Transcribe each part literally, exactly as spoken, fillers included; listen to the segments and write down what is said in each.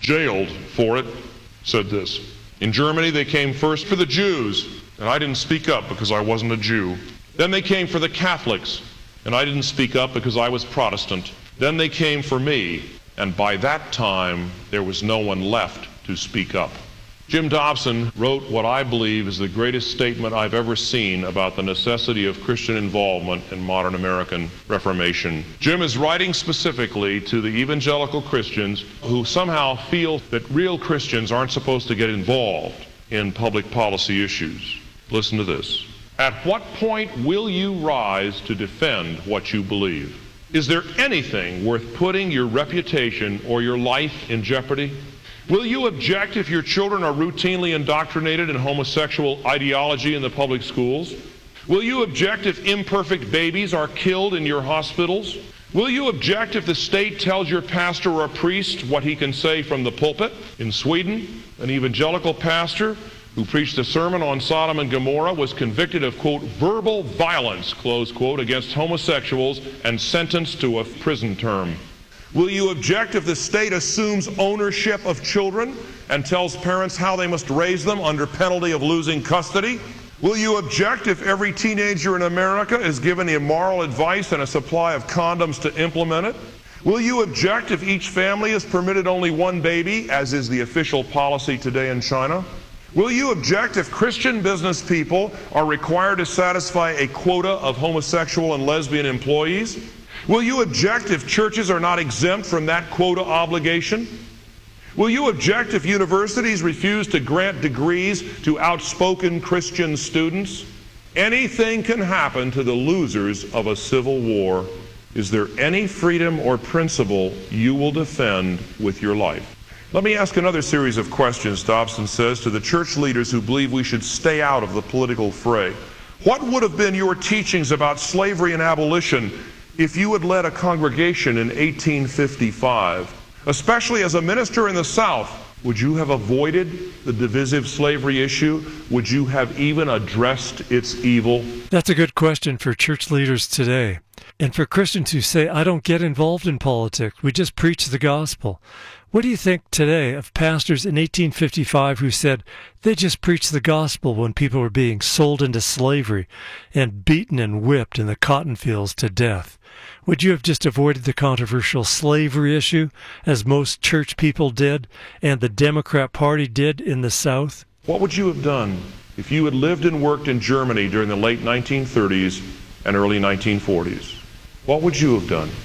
jailed for it, said this: "In Germany, they came first for the Jews, and I didn't speak up because I wasn't a Jew. Then they came for the Catholics, and I didn't speak up because I was Protestant. Then they came for me, and by that time, there was no one left to speak up." Jim Dobson wrote what I believe is the greatest statement I've ever seen about the necessity of Christian involvement in modern American Reformation. Jim is writing specifically to the evangelical Christians who somehow feel that real Christians aren't supposed to get involved in public policy issues. Listen to this. "At what point will you rise to defend what you believe? Is there anything worth putting your reputation or your life in jeopardy? Will you object if your children are routinely indoctrinated in homosexual ideology in the public schools? Will you object if imperfect babies are killed in your hospitals? Will you object if the state tells your pastor or a priest what he can say from the pulpit? In Sweden, an evangelical pastor who preached a sermon on Sodom and Gomorrah was convicted of, quote, verbal violence, close quote, against homosexuals and sentenced to a prison term. Will you object if the state assumes ownership of children and tells parents how they must raise them under penalty of losing custody? Will you object if every teenager in America is given immoral advice and a supply of condoms to implement it? Will you object if each family is permitted only one baby, as is the official policy today in China? Will you object if Christian business people are required to satisfy a quota of homosexual and lesbian employees? Will you object if churches are not exempt from that quota obligation? Will you object if universities refuse to grant degrees to outspoken Christian students? Anything can happen to the losers of a civil war. Is there any freedom or principle you will defend with your life? Let me ask another series of questions, Dobson says, to the church leaders who believe we should stay out of the political fray. What would have been your teachings about slavery and abolition if you had led a congregation in eighteen fifty-five? Especially as a minister in the South, would you have avoided the divisive slavery issue? Would you have even addressed its evil? That's a good question for church leaders today. And for Christians who say, I don't get involved in politics, we just preach the gospel. What do you think today of pastors in eighteen fifty-five who said they just preached the gospel when people were being sold into slavery and beaten and whipped in the cotton fields to death? Would you have just avoided the controversial slavery issue, as most church people did and the Democrat Party did in the South? What would you have done if you had lived and worked in Germany during the late nineteen thirties and early nineteen forties? What would you have done?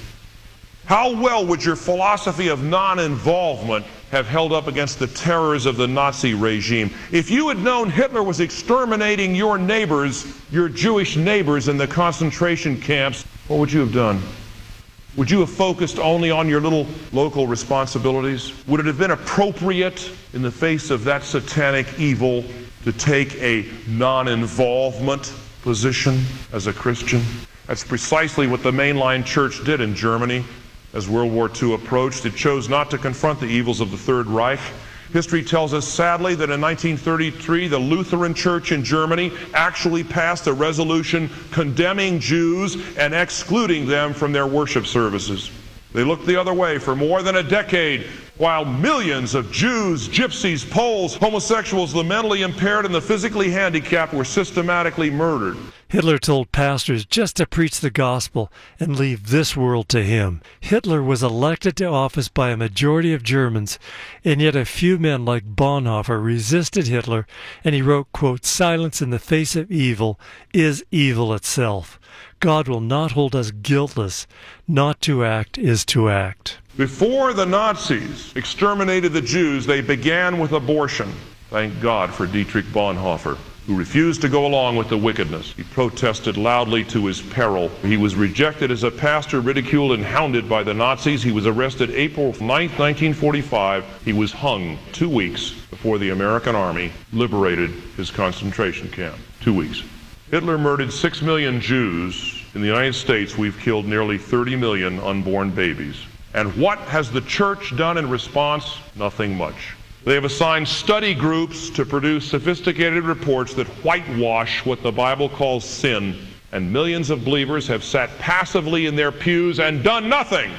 How well would your philosophy of non-involvement have held up against the terrors of the Nazi regime? If you had known Hitler was exterminating your neighbors, your Jewish neighbors in the concentration camps, what would you have done? Would you have focused only on your little local responsibilities? Would it have been appropriate in the face of that satanic evil to take a non-involvement position as a Christian? That's precisely what the mainline church did in Germany. As World War Two approached, it chose not to confront the evils of the Third Reich. History tells us sadly that in nineteen thirty-three, the Lutheran Church in Germany actually passed a resolution condemning Jews and excluding them from their worship services. They looked the other way for more than a decade, while millions of Jews, gypsies, Poles, homosexuals, the mentally impaired, and the physically handicapped were systematically murdered. Hitler told pastors just to preach the gospel and leave this world to him. Hitler was elected to office by a majority of Germans, and yet a few men like Bonhoeffer resisted Hitler, and he wrote, quote, "Silence in the face of evil is evil itself. God will not hold us guiltless. Not to act is to act." Before the Nazis exterminated the Jews, they began with abortion. Thank God for Dietrich Bonhoeffer, who refused to go along with the wickedness. He protested loudly to his peril. He was rejected as a pastor, ridiculed and hounded by the Nazis. He was arrested April ninth, nineteen forty-five. He was hung two weeks before the American army liberated his concentration camp. Two weeks. Hitler murdered six million Jews. In the United States, we've killed nearly thirty million unborn babies. And what has the church done in response? Nothing much. They have assigned study groups to produce sophisticated reports that whitewash what the Bible calls sin, and millions of believers have sat passively in their pews and done nothing.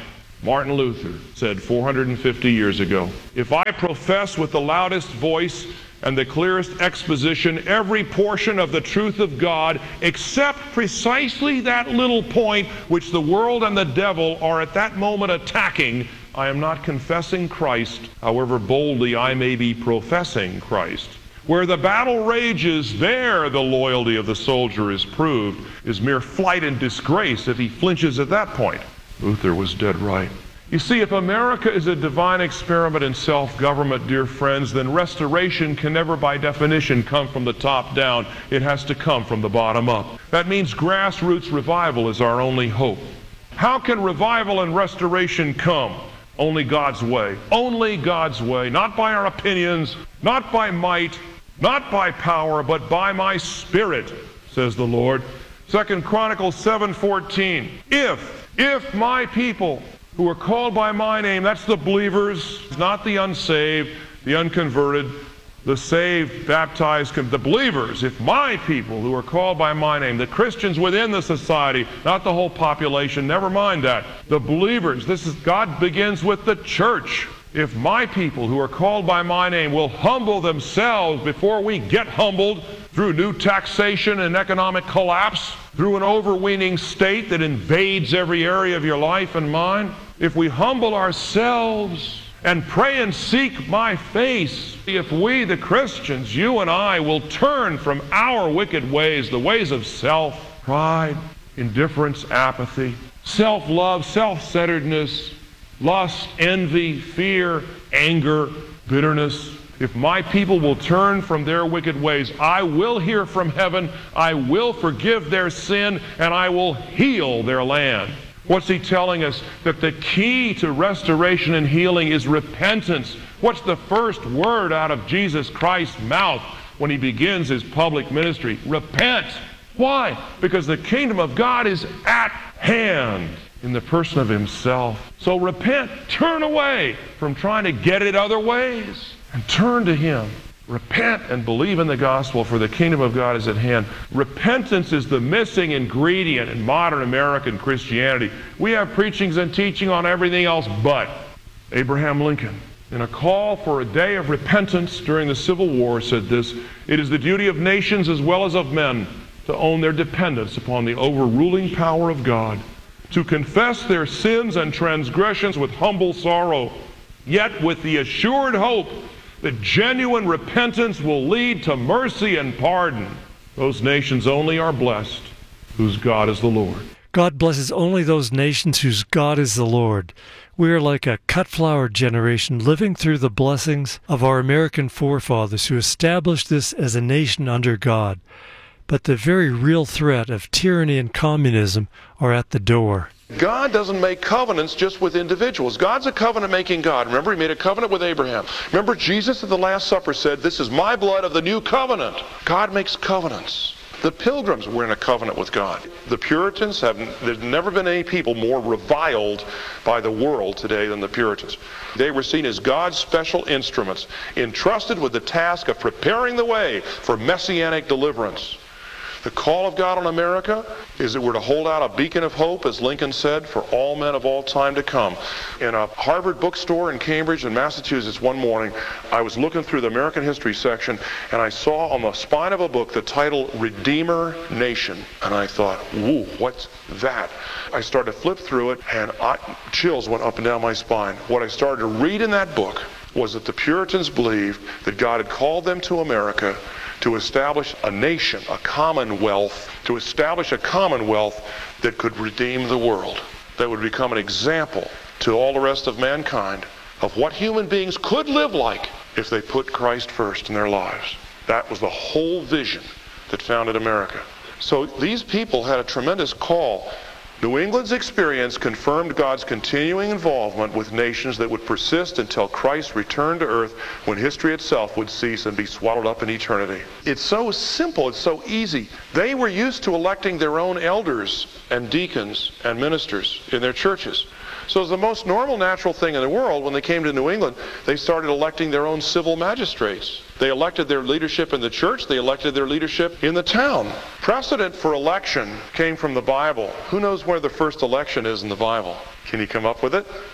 Martin Luther said four hundred fifty years ago, "If I profess with the loudest voice and the clearest exposition every portion of the truth of God, except precisely that little point which the world and the devil are at that moment attacking, I am not confessing Christ, however boldly I may be professing Christ. Where the battle rages, there the loyalty of the soldier is proved, is mere flight and disgrace if he flinches at that point." Luther was dead right. You see, if America is a divine experiment in self-government, dear friends, then restoration can never by definition come from the top down. It has to come from the bottom up. That means grassroots revival is our only hope. How can revival and restoration come? Only God's way. Only God's way. Not by our opinions, not by might, not by power, but by my Spirit, says the Lord. Second Chronicles seven fourteen. If, if my people who are called by my name, that's the believers, not the unsaved, the unconverted, the saved, baptized, the believers, if my people who are called by my name, the Christians within the society, not the whole population, never mind that, the believers, this is, God begins with the church. If my people who are called by my name will humble themselves before we get humbled through new taxation and economic collapse, through an overweening state that invades every area of your life and mine, if we humble ourselves and pray and seek my face, if we, the Christians, you and I, will turn from our wicked ways, the ways of self, pride, indifference, apathy, self-love, self-centeredness, lust, envy, fear, anger, bitterness, if my people will turn from their wicked ways, I will hear from heaven, I will forgive their sin, and I will heal their land. What's he telling us? That the key to restoration and healing is repentance. What's the first word out of Jesus Christ's mouth when he begins his public ministry? Repent. Why? Because the kingdom of God is at hand in the person of himself. So repent. Turn away from trying to get it other ways and turn to him. Repent and believe in the gospel, for the kingdom of God is at hand. Repentance is the missing ingredient in modern American Christianity. We have preachings and teaching on everything else but. Abraham Lincoln, in a call for a day of repentance during the Civil War, said this: "It is the duty of nations as well as of men to own their dependence upon the overruling power of God, to confess their sins and transgressions with humble sorrow, yet with the assured hope that genuine repentance will lead to mercy and pardon. Those nations only are blessed whose God is the Lord." God blesses only those nations whose God is the Lord. We are like a cut flower generation living through the blessings of our American forefathers who established this as a nation under God. But the very real threat of tyranny and communism are at the door. God doesn't make covenants just with individuals. God's a covenant-making God. Remember, he made a covenant with Abraham. Remember, Jesus at the Last Supper said, "This is my blood of the new covenant." God makes covenants. The Pilgrims were in a covenant with God. The Puritans have, there's never been any people more reviled by the world today than the Puritans. They were seen as God's special instruments, entrusted with the task of preparing the way for messianic deliverance. The call of God on America is that we're to hold out a beacon of hope, as Lincoln said, for all men of all time to come. In a Harvard bookstore in Cambridge in Massachusetts one morning, I was looking through the American history section, and I saw on the spine of a book the title Redeemer Nation. And I thought, whoa, what's that? I started to flip through it, and I, chills went up and down my spine. What I started to read in that book was that the Puritans believed that God had called them to America to establish a nation, a commonwealth, to establish a commonwealth that could redeem the world, that would become an example to all the rest of mankind of what human beings could live like if they put Christ first in their lives. That was the whole vision that founded America. So these people had a tremendous call. New England's experience confirmed God's continuing involvement with nations that would persist until Christ returned to earth, when history itself would cease and be swallowed up in eternity. It's so simple, it's so easy. They were used to electing their own elders and deacons and ministers in their churches. So it's the most normal, natural thing in the world. When they came to New England, they started electing their own civil magistrates. They elected their leadership in the church. They elected their leadership in the town. Precedent for election came from the Bible. Who knows where the first election is in the Bible? Can you come up with it?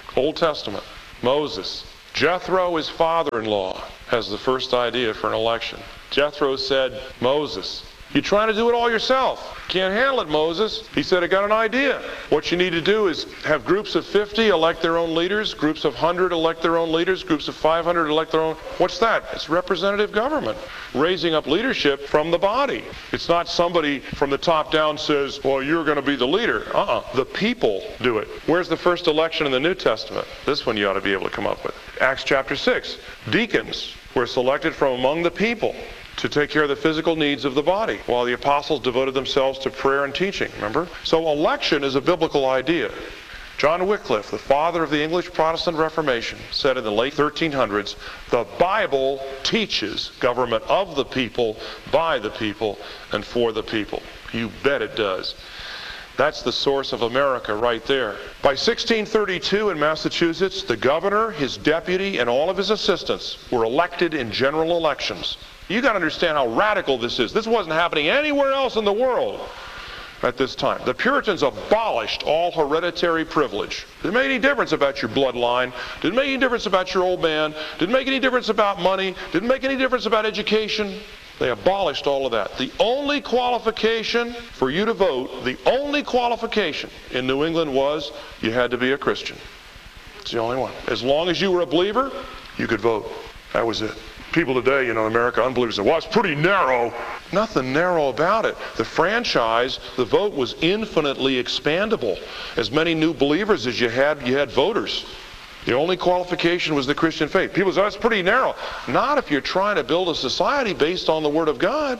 Old Testament. Moses. Jethro, his father-in-law, has the first idea for an election. Jethro said, Moses, you're trying to do it all yourself. Can't handle it, Moses. He said, I got an idea. What you need to do is have groups of fifty elect their own leaders, groups of one hundred elect their own leaders, groups of five hundred elect their own. What's that? It's representative government, raising up leadership from the body. It's not somebody from the top down says, well, you're going to be the leader. Uh-uh. The people do it. Where's the first election in the New Testament? This one you ought to be able to come up with. Acts chapter six. Deacons were selected from among the people to take care of the physical needs of the body, while the apostles devoted themselves to prayer and teaching, remember? So election is a biblical idea. John Wycliffe, the father of the English Protestant Reformation, said in the late thirteen hundreds, the Bible teaches government of the people, by the people, and for the people. You bet it does. That's the source of America right there. By sixteen thirty-two in Massachusetts, the governor, his deputy, and all of his assistants were elected in general elections. You got to understand how radical this is. This wasn't happening anywhere else in the world at this time. The Puritans abolished all hereditary privilege. Didn't make any difference about your bloodline. Didn't make any difference about your old man. Didn't make any difference about money. Didn't make any difference about education. They abolished all of that. The only qualification for you to vote, the only qualification in New England was you had to be a Christian. It's the only one. As long as you were a believer, you could vote. That was it. People today, you know, in America, unbelievers say, well, it's pretty narrow. Nothing narrow about it. The franchise, the vote was infinitely expandable. As many new believers as you had, you had voters. The only qualification was the Christian faith. People say, oh, that's pretty narrow. Not if you're trying to build a society based on the Word of God.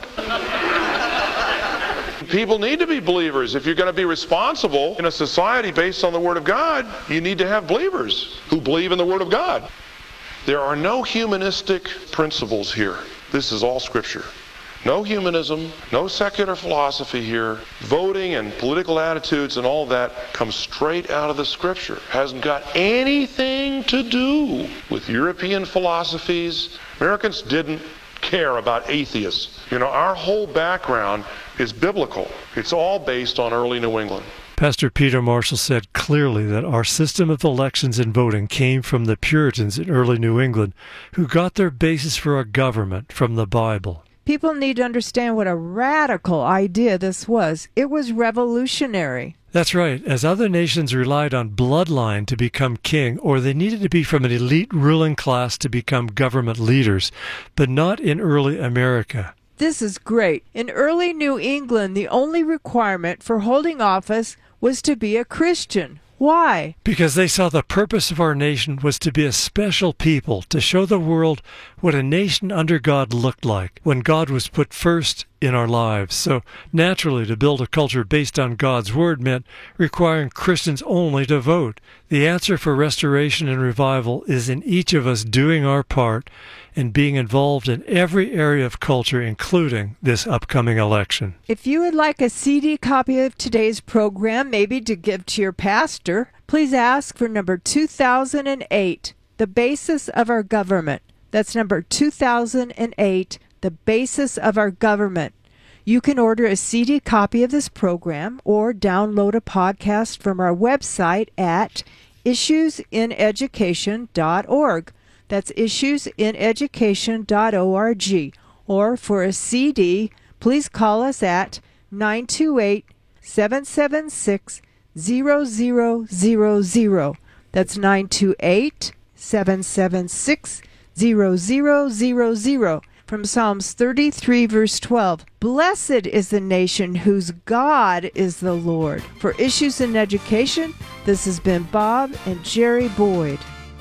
People need to be believers. If you're going to be responsible in a society based on the Word of God, you need to have believers who believe in the Word of God. There are no humanistic principles here. This is all Scripture. No humanism, no secular philosophy here. Voting and political attitudes and all that comes straight out of the Scripture. Hasn't got anything to do with European philosophies. Americans didn't care about atheists. You know, our whole background is biblical. It's all based on early New England. Pastor Peter Marshall said clearly that our system of elections and voting came from the Puritans in early New England, who got their basis for our government from the Bible. People need to understand what a radical idea this was. It was revolutionary. That's right. As other nations relied on bloodline to become king, or they needed to be from an elite ruling class to become government leaders, but not in early America. This is great. In early New England, the only requirement for holding office was to be a Christian. Why? Because they saw the purpose of our nation was to be a special people, to show the world what a nation under God looked like when God was put first in our lives. So naturally, to build a culture based on God's Word meant requiring Christians only to vote. The answer for restoration and revival is in each of us doing our part and being involved in every area of culture, including this upcoming election. If you would like a C D copy of today's program, maybe to give to your pastor, please ask for number two thousand eight, The Basis of Our Government. That's number two thousand eight, The Basis of Our Government. You can order a C D copy of this program or download a podcast from our website at issues in education dot org. That's issues in education dot org. Or for a C D, please call us at nine two eight, seven seven six, zero zero zero zero. That's nine two eight, seven seven six, zero zero zero zero. From Psalms thirty-three, verse twelve. Blessed is the nation whose God is the Lord. For Issues in Education, this has been Bob and Jerry Boyd.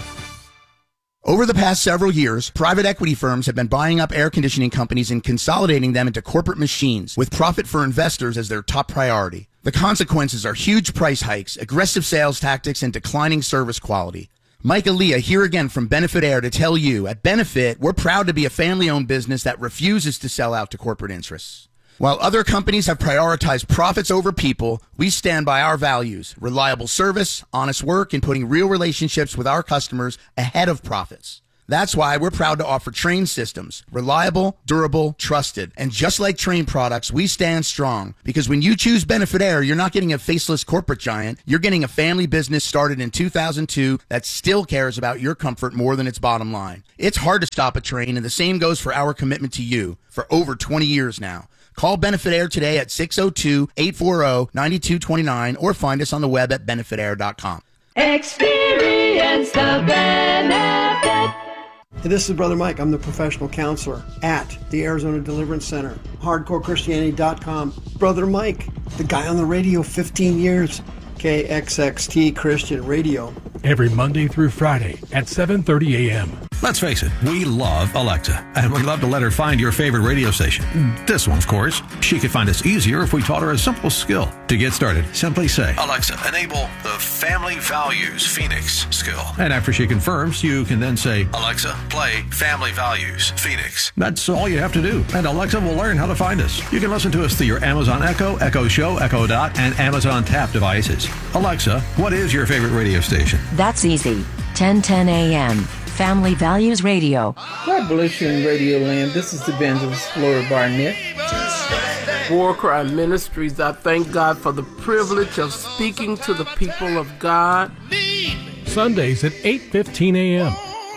Over the past several years, private equity firms have been buying up air conditioning companies and consolidating them into corporate machines, with profit for investors as their top priority. The consequences are huge price hikes, aggressive sales tactics, and declining service quality. Mike Aaliyah here again from Benefit Air to tell you, at Benefit, we're proud to be a family-owned business that refuses to sell out to corporate interests. While other companies have prioritized profits over people, we stand by our values: reliable service, honest work, and putting real relationships with our customers ahead of profits. That's why we're proud to offer Trane systems. Reliable, durable, trusted. And just like Trane products, we stand strong. Because when you choose Benefit Air, you're not getting a faceless corporate giant. You're getting a family business started in two thousand two that still cares about your comfort more than its bottom line. It's hard to stop a Trane, and the same goes for our commitment to you for over twenty years now. Call Benefit Air today at six oh two, eight four oh, nine two two nine or find us on the web at benefit air dot com. Experience the benefit. Hey, this is Brother Mike. I'm the professional counselor at the Arizona Deliverance Center, hardcore christianity dot com. Brother Mike, the guy on the radio fifteen years, K X X T Christian Radio. Every Monday through Friday at seven thirty a.m. Let's face it, we love Alexa, and we love to let her find your favorite radio station. This one, of course. She could find us easier if we taught her a simple skill. To get started, simply say, Alexa, enable the Family Values Phoenix skill. And after she confirms, you can then say, Alexa, play Family Values Phoenix. That's all you have to do, and Alexa will learn how to find us. You can listen to us through your Amazon Echo, Echo Show, Echo Dot, and Amazon Tap devices. Alexa, what is your favorite radio station? That's easy. ten ten a.m. Family Values Radio. God bless you in Radio Land. This is Evangelist Laura Barnett. War Cry Ministries, I thank God for the privilege of speaking to the people of God. Sundays at eight fifteen a.m.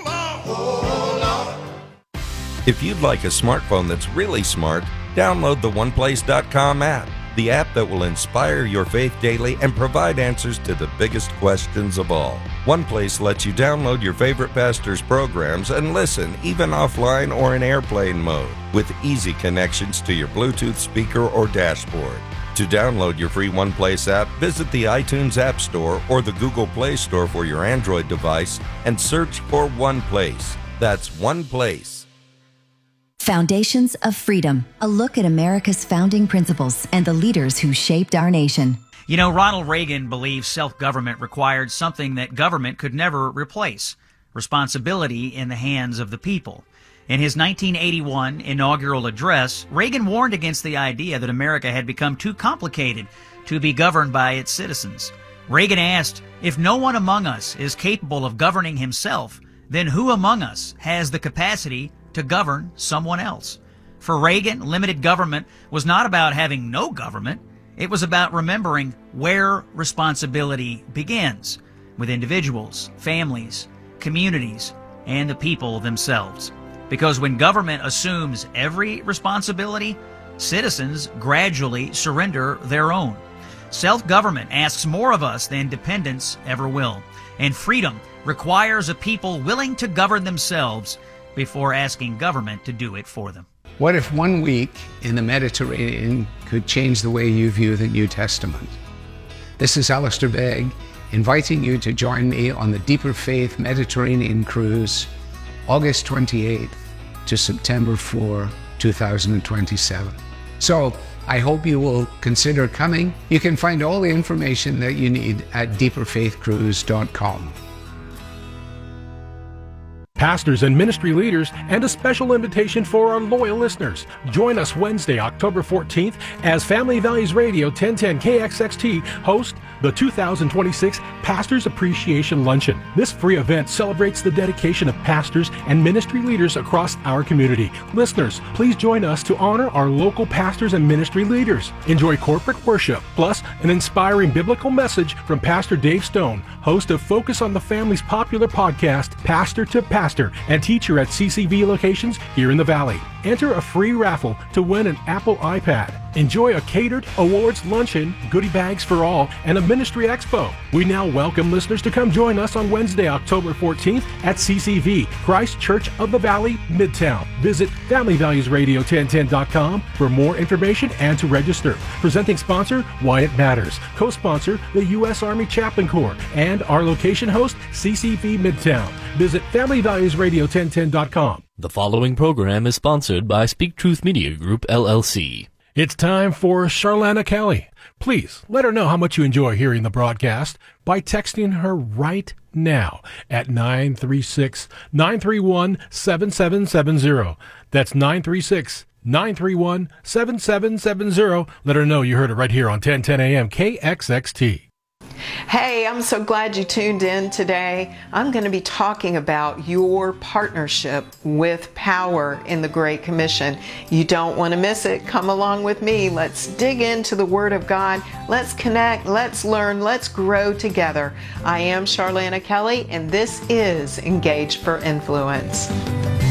If you'd like a smartphone that's really smart, download the one place dot com app, the app that will inspire your faith daily and provide answers to the biggest questions of all. OnePlace lets you download your favorite pastor's programs and listen, even offline or in airplane mode, with easy connections to your Bluetooth speaker or dashboard. To download your free OnePlace app, visit the iTunes App Store or the Google Play Store for your Android device and search for OnePlace. That's OnePlace. Foundations of Freedom, a look at America's founding principles and the leaders who shaped our nation. You know, Ronald Reagan believed self-government required something that government could never replace: responsibility in the hands of the people. In his nineteen eighty-one inaugural address, Reagan warned against the idea that America had become too complicated to be governed by its citizens. Reagan asked, if no one among us is capable of governing himself, then who among us has the capacity to govern someone else? For Reagan, limited government was not about having no government. It was about remembering where responsibility begins, with individuals, families, communities, and the people themselves. Because when government assumes every responsibility, citizens gradually surrender their own. Self-government asks more of us than dependence ever will, and freedom requires a people willing to govern themselves before asking government to do it for them. What if one week in the Mediterranean could change the way you view the New Testament? This is Alistair Begg, inviting you to join me on the Deeper Faith Mediterranean Cruise, August twenty-eighth to September fourth, two thousand twenty-seven. So, I hope you will consider coming. You can find all the information that you need at deeper faith cruise dot com. Pastors and ministry leaders, and a special invitation for our loyal listeners. Join us Wednesday, October fourteenth, as Family Values Radio ten ten K X X T host the two thousand twenty-six Pastors Appreciation Luncheon. This free event celebrates the dedication of pastors and ministry leaders across our community. Listeners, please join us to honor our local pastors and ministry leaders. Enjoy corporate worship, plus an inspiring biblical message from Pastor Dave Stone, host of Focus on the Family's popular podcast, Pastor to Pastor, and teacher at C C V locations here in the Valley. Enter a free raffle to win an Apple iPad. Enjoy a catered awards luncheon, goodie bags for all, and a ministry expo. We now welcome listeners to come join us on Wednesday, October fourteenth at C C V, Christ Church of the Valley, Midtown. Visit family values radio ten ten dot com for more information and to register. Presenting sponsor, Why It Matters. Co-sponsor, the U S Army Chaplain Corps, and our location host, C C V Midtown. Visit family values radio ten ten dot com. The following program is sponsored by Speak Truth Media Group, L L C. It's time for Charlana Kelly. Please let her know how much you enjoy hearing the broadcast by texting her right now at nine three six, nine three one, seven seven seven zero. That's nine three six, nine three one, seven seven seven zero. Let her know you heard it right here on ten ten A M K X X T. Hey, I'm so glad you tuned in today. I'm going to be talking about your partnership with power in the Great Commission. You don't want to miss it. Come along with me. Let's dig into the Word of God. Let's connect. Let's learn. Let's grow together. I am Charlana Kelly, and this is Engage for Influence.